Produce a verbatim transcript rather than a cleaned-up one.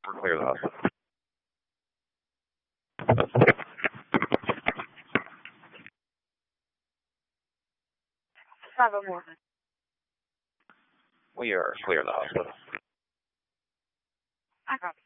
We're clear of the hospital. Seven more. We are clear of the hospital. I copy.